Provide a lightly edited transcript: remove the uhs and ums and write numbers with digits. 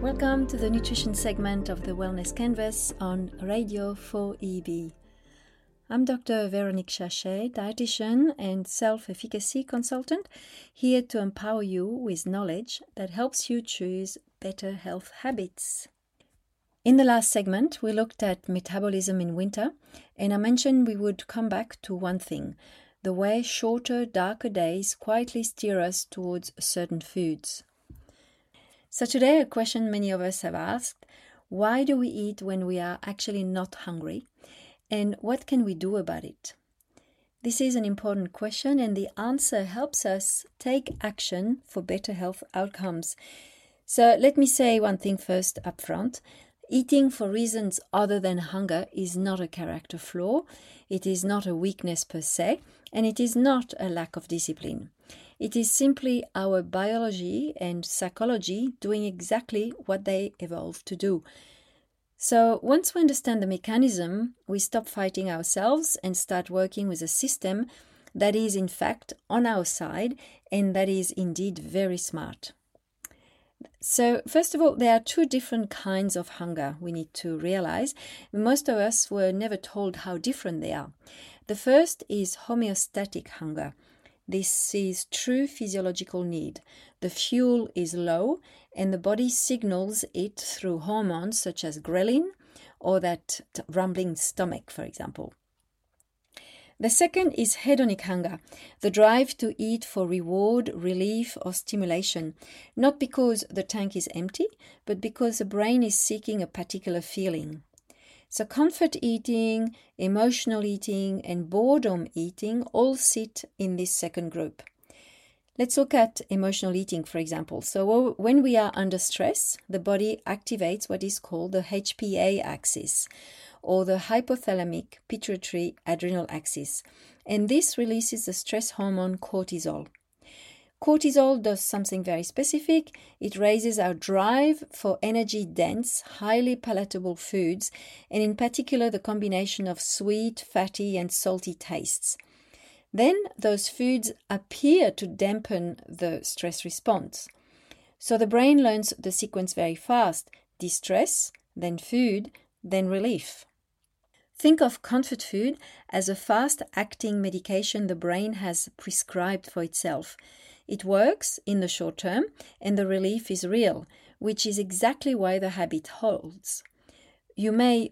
Welcome to the nutrition segment of the Wellness Canvas on Radio 4EB. I'm Dr. Véronique Chachet, dietitian and self-efficacy consultant, here to empower you with knowledge that helps you choose better health habits. In the last segment, we looked at metabolism in winter, and I mentioned we would come back to one thing, the way shorter, darker days quietly steer us towards certain foods. So today, a question many of us have asked, why do we eat when we are actually not hungry? And what can we do about it? This is an important question, and the answer helps us take action for better health outcomes. So let me say one thing first up front. Eating for reasons other than hunger is not a character flaw, it is not a weakness per se, and it is not a lack of discipline. It is simply our biology and psychology doing exactly what they evolved to do. So once we understand the mechanism, we stop fighting ourselves and start working with a system that is in fact on our side and that is indeed very smart. So first of all, there are two different kinds of hunger we need to realize. Most of us were never told how different they are. The first is homeostatic hunger. This is true physiological need. The fuel is low and the body signals it through hormones such as ghrelin or that rumbling stomach, for example. The second is hedonic hunger, the drive to eat for reward, relief, or stimulation, not because the tank is empty, but because the brain is seeking a particular feeling. So comfort eating, emotional eating, and boredom eating all sit in this second group. Let's look at emotional eating, for example. So when we are under stress, the body activates what is called the HPA axis, or the hypothalamic pituitary adrenal axis, and this releases the stress hormone cortisol. Cortisol does something very specific. It raises our drive for energy-dense, highly palatable foods, and in particular the combination of sweet, fatty, and salty tastes. Then those foods appear to dampen the stress response. So the brain learns the sequence very fast: distress, then food, then relief. Think of comfort food as a fast-acting medication the brain has prescribed for itself. It works in the short term and the relief is real, which is exactly why the habit holds. You may